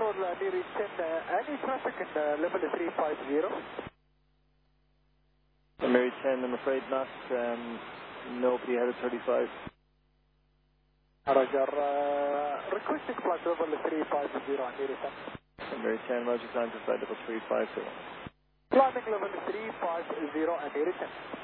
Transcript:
control, Near 10, any traffic in level 350? Mary 10, I'm afraid not. Nobody had a 35. Roger, requesting flight level 350, Near 10. Mary 10, Roger, climb to flight level 350. Climbing level 350 and Near 10.